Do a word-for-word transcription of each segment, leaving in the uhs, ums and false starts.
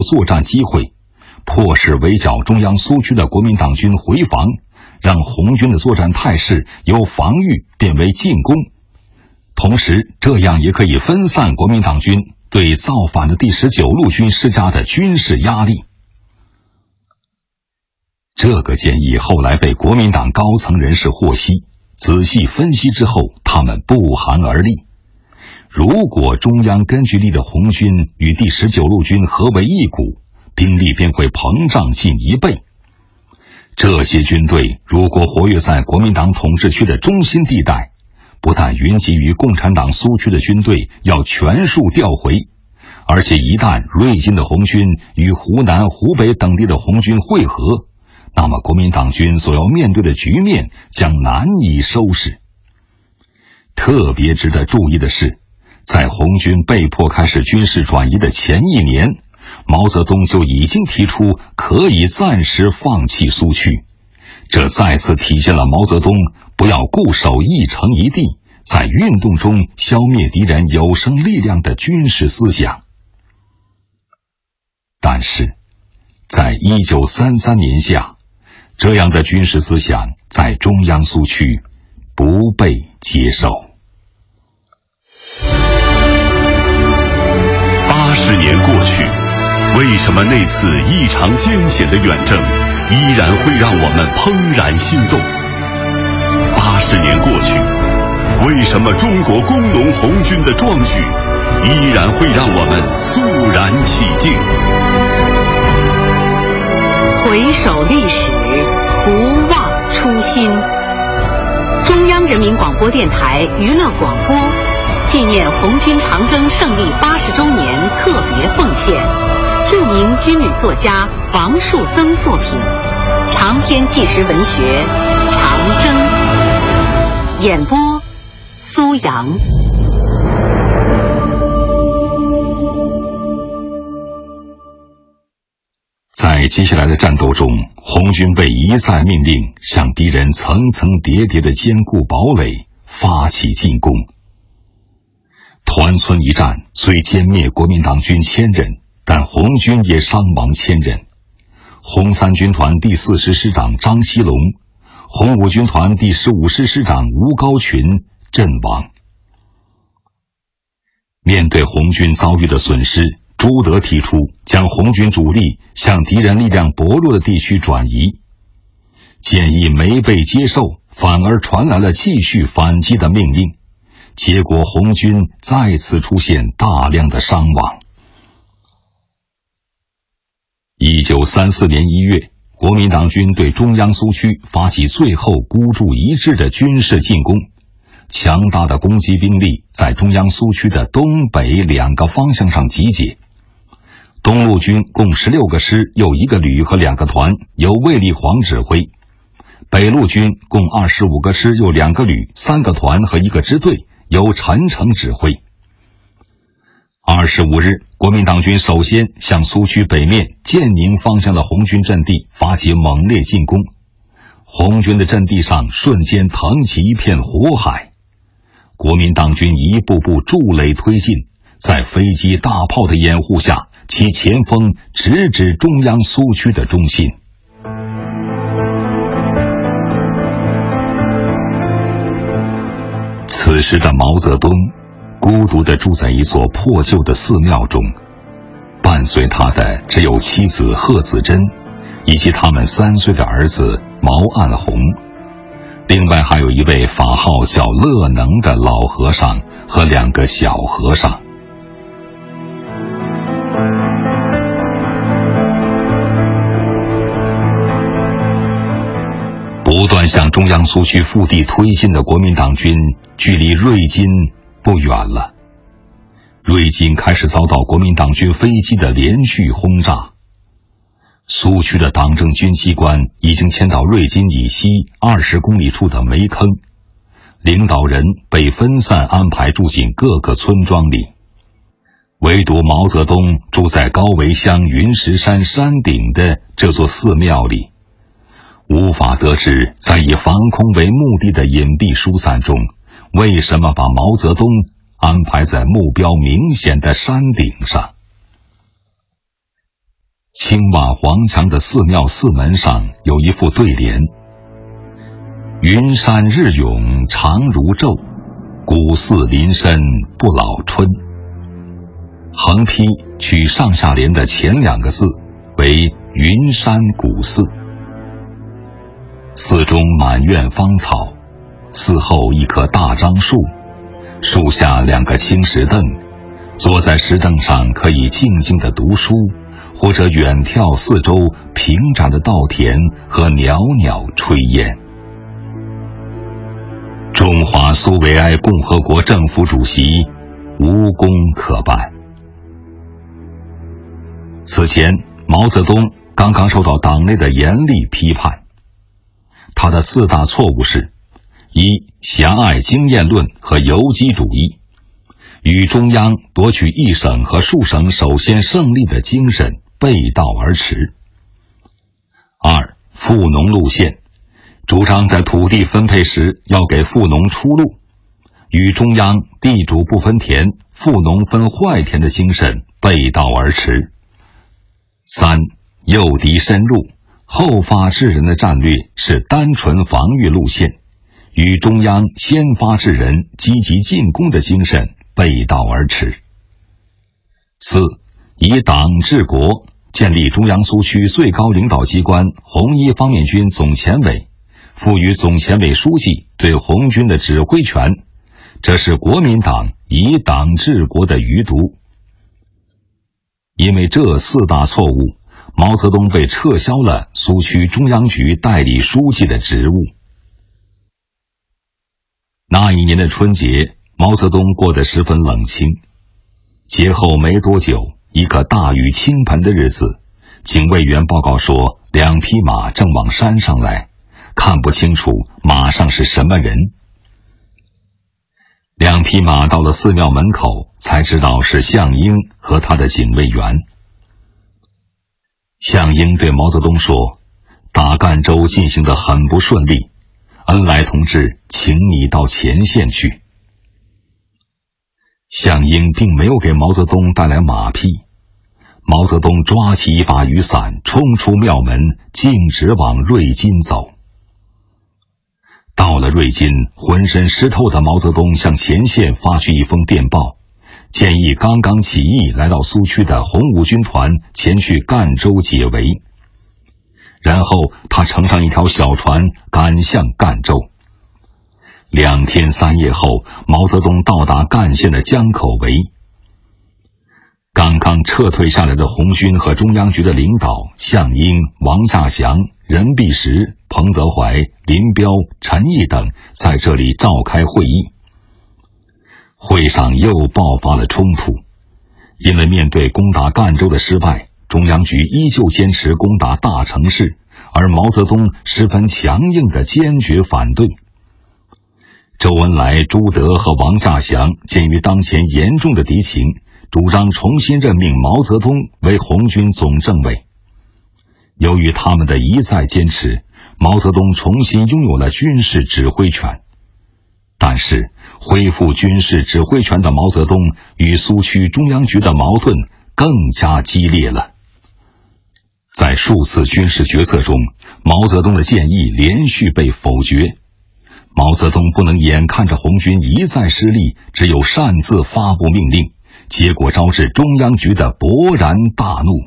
作战机会，迫使围剿中央苏区的国民党军回防，让红军的作战态势由防御变为进攻。同时，这样也可以分散国民党军对造反的第十九路军施加的军事压力。这个建议后来被国民党高层人士获悉，仔细分析之后，他们不寒而栗。如果中央根据地的红军与第十九路军合为一股，兵力便会膨胀近一倍。这些军队如果活跃在国民党统治区的中心地带，不但云集于共产党苏区的军队要全数调回，而且一旦瑞金的红军与湖南、湖北等地的红军会合，那么国民党军所要面对的局面将难以收拾。特别值得注意的是，在红军被迫开始军事转移的前一年，毛泽东就已经提出可以暂时放弃苏区，这再次体现了毛泽东不要固守一城一地，在运动中消灭敌人有生力量的军事思想。但是在一九三三年夏，这样的军事思想在中央苏区不被接受。 八十年过去，为什么那次异常艰险的远征依然会让我们怦然心动？八十年过去，为什么中国工农红军的壮举依然会让我们肃然起敬？ 回首历史，不忘初心。中央人民广播电台娱乐广播纪念红军长征胜利八十周年特别奉献著名军旅作家王树增作品长篇纪实文学《长征》，演播苏阳。 在接下来的战斗中，红军被一再命令向敌人层层叠叠的坚固堡垒发起进攻。团村一战虽歼灭国民党军千人，但红军也伤亡千人。红三军团第四师师长张锡龙、红五军团第十五师师长吴高群阵亡。面对红军遭遇的损失，朱德提出将红军主力向敌人力量薄弱的地区转移，建议没被接受，反而传来了继续反击的命令，结果红军再次出现大量的伤亡。一九三四年一月，国民党军对中央苏区发起最后孤注一掷的军事进攻，强大的攻击兵力在中央苏区的东北两个方向上集结。东路军共十六个师，有一个旅和两个团，由卫立煌指挥；北路军共二十五个师，有两个旅、三个团和一个支队，由陈诚指挥。二十五日，国民党军首先向苏区北面建宁方向的红军阵地发起猛烈进攻，红军的阵地上瞬间腾起一片火海。国民党军一步步筑垒推进，在飞机大炮的掩护下，其前锋直指中央苏区的中心。此时的毛泽东孤独地住在一座破旧的寺庙中，伴随他的只有妻子贺子珍以及他们三岁的儿子毛岸红，另外还有一位法号叫乐能的老和尚和两个小和尚。不断向中央苏区腹地推进的国民党军距离瑞金不远了。瑞金开始遭到国民党军飞机的连续轰炸。苏区的党政军机关已经迁到瑞金以西二十公里处的煤坑，领导人被分散安排住进各个村庄里，唯独毛泽东住在高围乡云石山山顶的这座寺庙里。无法得知，在以防空为目的的隐蔽疏散中，为什么把毛泽东安排在目标明显的山顶上。 青瓦黄墙的寺庙寺门上有一副对联：云山日涌长如昼，古寺林深不老春。横批取上下联的前两个字为云山古寺。寺中满院芳草，寺后一棵大樟树，树下两个青石凳，坐在石凳上可以静静地读书，或者远眺四周平展的稻田和袅袅炊烟。中华苏维埃共和国政府主席无功可办。此前，毛泽东刚刚受到党内的严厉批判，他的四大错误是：一、狭隘经验论和游击主义，与中央夺取一省和数省首先胜利的精神背道而驰；二、富农路线，主张在土地分配时要给富农出路，与中央地主不分田、富农分坏田的精神背道而驰；三、诱敌深入，后发制人的战略是单纯防御路线，与中央先发制人、积极进攻的精神背道而驰；四、以党治国，建立中央苏区最高领导机关红一方面军总前委，赋予总前委书记对红军的指挥权，这是国民党以党治国的余毒。因为这四大错误，毛泽东被撤销了苏区中央局代理书记的职务。那一年的春节，毛泽东过得十分冷清。节后没多久，一个大雨倾盆的日子，警卫员报告说，两匹马正往山上来，看不清楚马上是什么人。两匹马到了寺庙门口，才知道是项英和他的警卫员。项英对毛泽东说，打赣州进行得很不顺利，恩来同志请你到前线去。项英并没有给毛泽东带来马匹，毛泽东抓起一把雨伞，冲出庙门，径直往瑞金走。到了瑞金，浑身湿透的毛泽东向前线发去一封电报，建议刚刚起义来到苏区的红五军团前去赣州解围。然后他乘上一条小船赶向赣州。两天三夜后，毛泽东到达赣县的江口围。刚刚撤退下来的红军和中央局的领导项英、王稼祥、任弼时、彭德怀、林彪、陈毅等在这里召开会议。会上又爆发了冲突，因为面对攻打赣州的失败，中央局依旧坚持攻打大城市，而毛泽东十分强硬的坚决反对。周恩来、朱德和王稼祥鉴于当前严重的敌情，主张重新任命毛泽东为红军总政委。由于他们的一再坚持，毛泽东重新拥有了军事指挥权。但是恢复军事指挥权的毛泽东与苏区中央局的矛盾更加激烈了。在数次军事决策中，毛泽东的建议连续被否决。毛泽东不能眼看着红军一再失利，只有擅自发布命令，结果招致中央局的勃然大怒。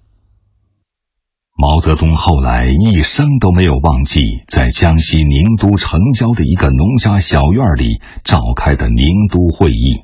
毛泽东后来一生都没有忘记在江西宁都城郊的一个农家小院里召开的宁都会议。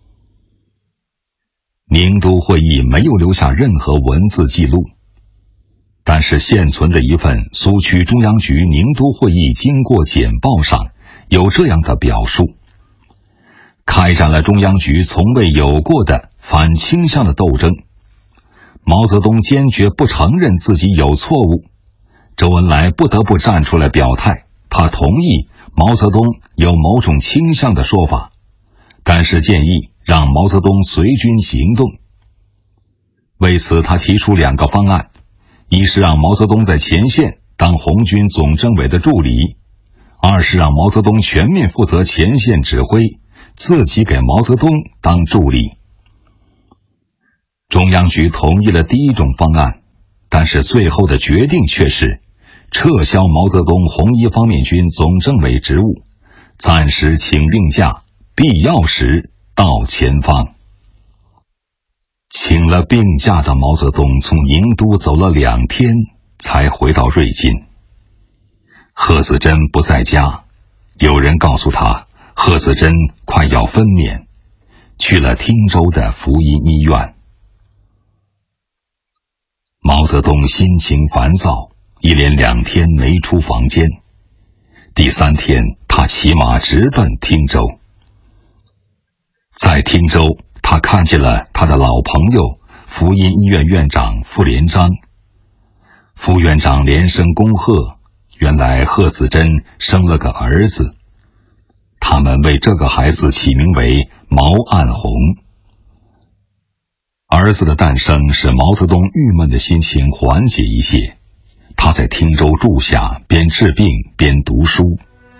宁都会议没有留下任何文字记录，但是现存的一份苏区中央局宁都会议经过简报上有这样的表述：开展了中央局从未有过的反倾向的斗争。毛泽东坚决不承认自己有错误，周恩来不得不站出来表态，他同意毛泽东有某种倾向的说法，但是建议让毛泽东随军行动。为此他提出两个方案，一是让毛泽东在前线当红军总政委的助理，二是让毛泽东全面负责前线指挥，自己给毛泽东当助理。中央局同意了第一种方案， 但是最后的决定却是撤销毛泽东红一方面军总政委职务，暂时请病假，必要时到前方。请了病假的毛泽东从宁都走了两天才回到瑞金。贺子珍不在家，有人告诉他贺子珍快要分娩，去了汀州的福音医院。毛泽东心情烦躁，一连两天没出房间。第三天他骑马直奔汀州。在汀州，他看见了他的老朋友福音医院院长傅连璋。副院长连声恭贺，原来贺子珍生了个儿子，他们为这个孩子起名为毛岸红。儿子的诞生使毛泽东郁闷的心情缓解一些，他在汀州住下，边治病边读书。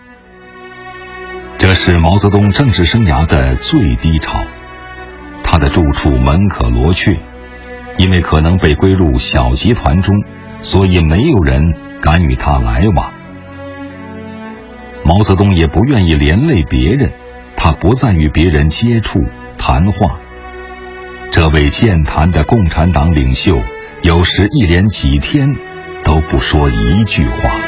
这是毛泽东政治生涯的最低潮，他的住处门可罗雀，因为可能被归入小集团中，所以没有人敢与他来往。毛泽东也不愿意连累别人，他不再与别人接触谈话。这位健谈的共产党领袖有时一连几天都不说一句话。